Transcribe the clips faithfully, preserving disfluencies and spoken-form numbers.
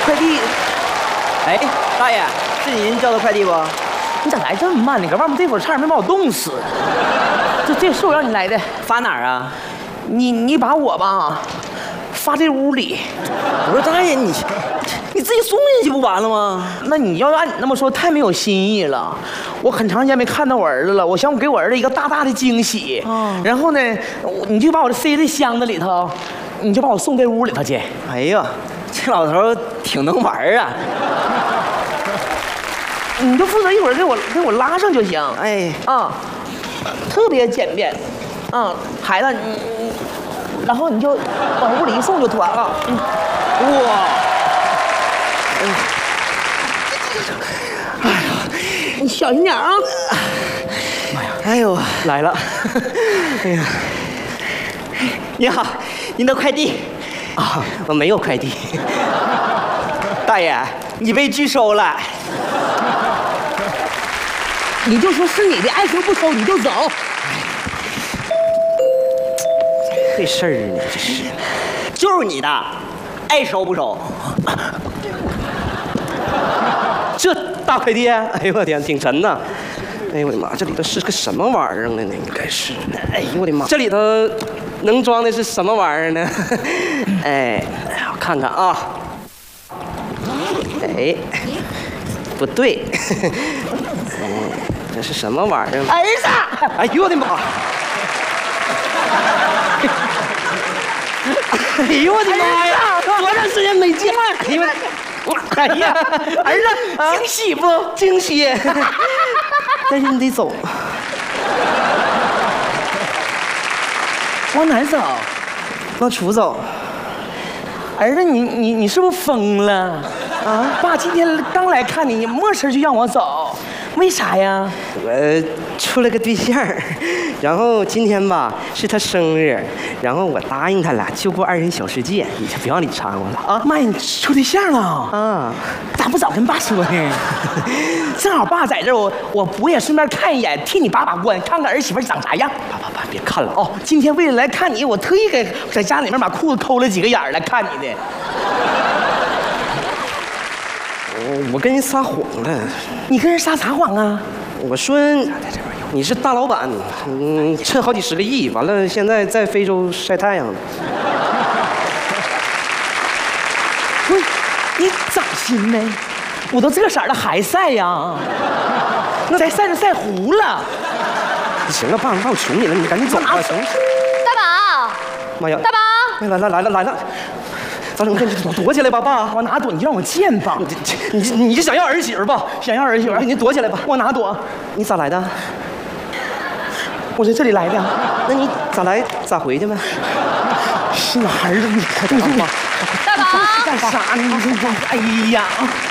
快递。哎，大爷，是您交的快递不？ 你咋来这么慢呢？搁外面这会儿差点没把我冻死。这这是我让你来的， 发哪儿啊？ 你你把我吧发这屋里。 不是大爷，你你自己送进去不完了吗？ 那你要按你那么说，太没有新意了。我很长时间没看到我儿子了，我想给我儿子一个大大的惊喜。哦、然后呢，你就把我塞这箱子里头，你就把我送这屋里头去。 哎呀，这老头挺能玩啊！ 你就负责一会儿给我给我拉上就行。 哎啊，特别简便。嗯，孩子，你你，然后你就往屋里一送就妥了。嗯，哇，嗯，哎呀，你小心点啊！ 妈呀，哎呦，来了！哎呀，你好，您的快递啊？我没有快递。大爷，你被拒收了。 你就说是你的，爱收不收你就走。 这事儿呢，这是，就是你的，爱收不收？这大快递，哎呦我天，挺沉呐！哎呦我的妈，这里头是个什么玩意儿呢？应该是，哎呦我的妈，这里头能装的是什么玩意儿呢？哎，我看看啊，哎，不对，哎，这是什么玩意儿？ 儿子！ 哎呦我的妈！哎呦我的妈呀！多长时间没见？哎呦，哎呀，儿子，惊喜不？惊喜。但是你得走。 往哪儿走？ 往出走。 儿子，你你你是不是疯了？啊，爸今天刚来看你，你没事就让我走，为啥呀？ 我处了个对象，然后今天吧是他生日，然后我答应他俩就过二人小世界，你就别往里掺和了啊！ 妈呀，你处对象了啊？ 咋不早跟爸说呢？正好爸在这儿，我我我也顺便看一眼，替你把把关，看看儿媳妇长啥样。 爸爸爸，别看了哦！今天为了来看你，我特意给在家里面把裤子抠了几个眼儿来看你的。 我跟人撒谎了。 你跟人撒啥谎啊？ 我说你是大老板，嗯，趁好几十个亿，完了现在在非洲晒太阳呢。 不是，你长心没？我都这个色儿了还晒呀？那再晒就晒糊了。 行了，爸，爸，我求你了，你赶紧走吧，行。 大宝， 妈呀！ 大宝， 来来来了来了。咋整？你躲起来吧，爸！ 往哪躲？你就让我见吧。 你你你就想要儿媳妇吧？ 想要儿媳妇， 你躲起来吧。 往哪躲？ 你咋来的？ 我在这里来的。 那你咋来咋回去呗？ 是哪儿的？你可真是我。 大宝， 干啥呢？你这哎呀！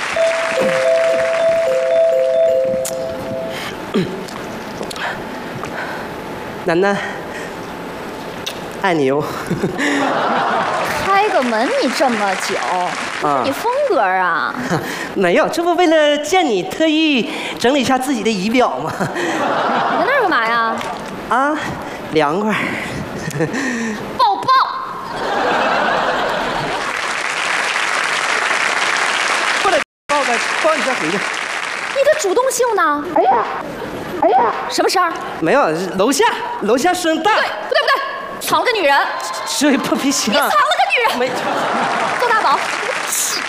楠楠，爱你哟。 开个门你这么久， 啊、 你风格啊？ 没有，这不为了见你特意整理一下自己的仪表吗？ 你在那儿干嘛呀？ 啊，凉快。 抱抱。 过来抱抱抱一下回去。 你的主动性呢？ 哎呀，哎呀， 什么声儿？ 没有，楼下楼下声大。 对，不对不对，藏了个女人。 这破皮箱。 你藏了个女人。 没。 邹大宝，